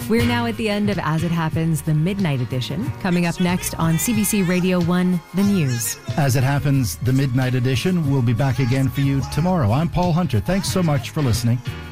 We're now at the end of As It Happens, the Midnight Edition. Coming up next on CBC Radio 1, The News. As It Happens, the Midnight Edition will be back again for you tomorrow. I'm Paul Hunter. Thanks so much for listening.